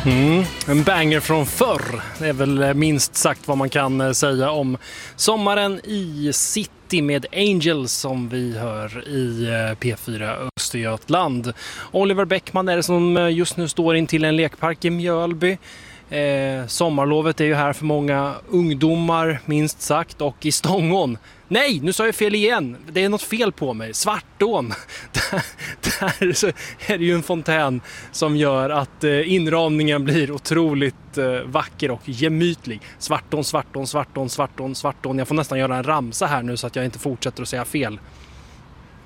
En banger från förr. Det är väl minst sagt vad man kan säga om sommaren i city med Angels som vi hör i P4 Östergötland. Oliver Bäckman är det som just nu står in till en lekpark i Mjölby. Sommarlovet är ju här för många ungdomar minst sagt, och i Stångån. Nej, nu sa jag fel igen. Det är något fel på mig. Svartån. Där så är det ju en fontän som gör att inramningen blir otroligt vacker och gemytlig. Svartån, svartån, svartån, svartån, svartån. Jag får nästan göra en ramsa här nu så att jag inte fortsätter att säga fel.